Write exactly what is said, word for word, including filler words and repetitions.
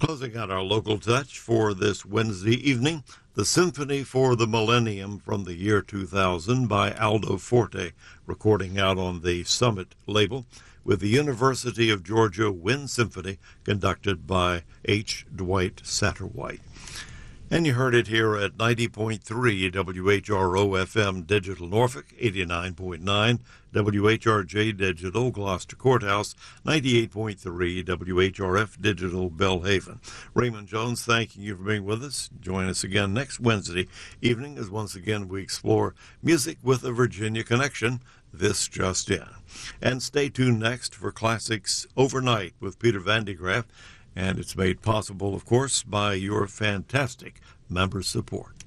Closing out our local touch for this Wednesday evening, the Symphony for the Millennium from the year two thousand by Aldo Forte, recording out on the Summit label, with the University of Georgia Wind Symphony conducted by H. Dwight Satterwhite. And you heard it here at ninety point three W H R O F M Digital Norfolk, eighty-nine point nine W H R J Digital Gloucester Courthouse, ninety-eight point three W H R F Digital Belhaven. Raymond Jones, thanking you for being with us. Join us again next Wednesday evening as once again we explore music with a Virginia connection, this just in. And stay tuned next for Classics Overnight with Peter Van de Graaff. And it's made possible, of course, by your fantastic member support.